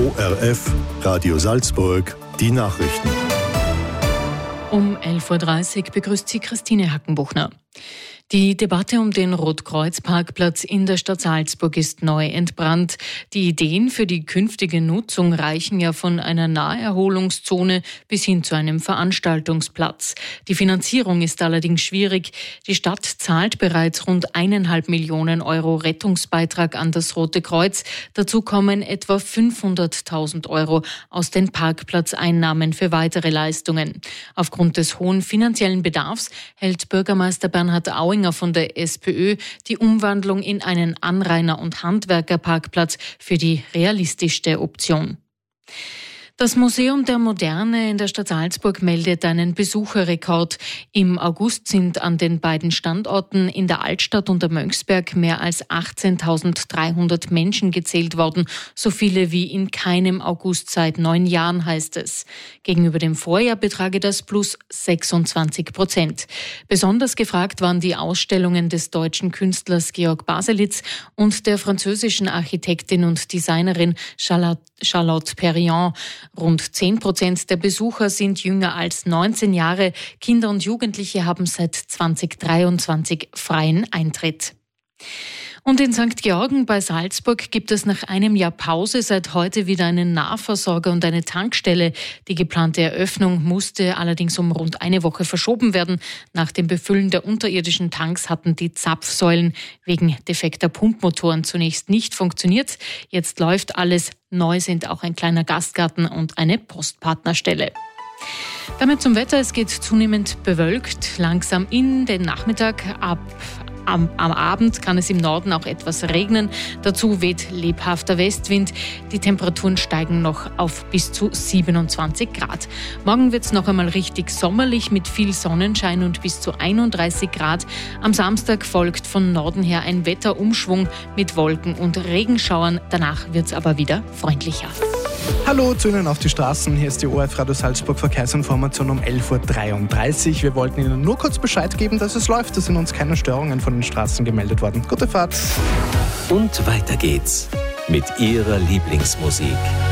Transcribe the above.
ORF, Radio Salzburg, die Nachrichten. Um 11.30 Uhr begrüßt sie Christine Hackenbuchner. Die Debatte um den Rotkreuz-Parkplatz in der Stadt Salzburg ist neu entbrannt. Die Ideen für die künftige Nutzung reichen ja von einer Naherholungszone bis hin zu einem Veranstaltungsplatz. Die Finanzierung ist allerdings schwierig. Die Stadt zahlt bereits rund 1,5 Millionen Euro Rettungsbeitrag an das Rote Kreuz. Dazu kommen etwa 500.000 Euro aus den Parkplatzeinnahmen für weitere Leistungen. Aufgrund des hohen finanziellen Bedarfs hält Bürgermeister Bernhard Auinger von der SPÖ die Umwandlung in einen Anrainer- und Handwerkerparkplatz für die realistischste Option. Das Museum der Moderne in der Stadt Salzburg meldet einen Besucherrekord. Im August sind an den beiden Standorten in der Altstadt und der Mönchsberg mehr als 18.300 Menschen gezählt worden. So viele wie in keinem August seit 9 Jahren, heißt es. Gegenüber dem Vorjahr betrage das plus 26%. Besonders gefragt waren die Ausstellungen des deutschen Künstlers Georg Baselitz und der französischen Architektin und Designerin Charlotte Perriand. Rund 10% der Besucher sind jünger als 19 Jahre. Kinder und Jugendliche haben seit 2023 freien Eintritt. Und in St. Georgen bei Salzburg gibt es nach einem Jahr Pause seit heute wieder einen Nahversorger und eine Tankstelle. Die geplante Eröffnung musste allerdings um rund eine Woche verschoben werden. Nach dem Befüllen der unterirdischen Tanks hatten die Zapfsäulen wegen defekter Pumpmotoren zunächst nicht funktioniert. Jetzt läuft alles. Neu sind auch ein kleiner Gastgarten und eine Postpartnerstelle. Damit zum Wetter. Es geht zunehmend bewölkt, langsam in den Nachmittag ab. Am Abend kann es im Norden auch etwas regnen. Dazu weht lebhafter Westwind. Die Temperaturen steigen noch auf bis zu 27 Grad. Morgen wird es noch einmal richtig sommerlich mit viel Sonnenschein und bis zu 31 Grad. Am Samstag folgt von Norden her ein Wetterumschwung mit Wolken und Regenschauern. Danach wird es aber wieder freundlicher. Hallo zu Ihnen auf die Straßen. Hier ist die ORF Radio Salzburg Verkehrsinformation um 11.33 Uhr. Wir wollten Ihnen nur kurz Bescheid geben, dass es läuft. Es sind uns keine Störungen von den Straßen gemeldet worden. Gute Fahrt. Und weiter geht's mit Ihrer Lieblingsmusik.